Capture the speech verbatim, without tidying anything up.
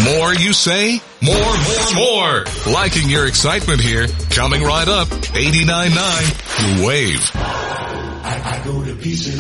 More, you say? More, more, more. Liking your excitement here. Coming right up. eighty-nine point nine The Wave. I, I go to pieces.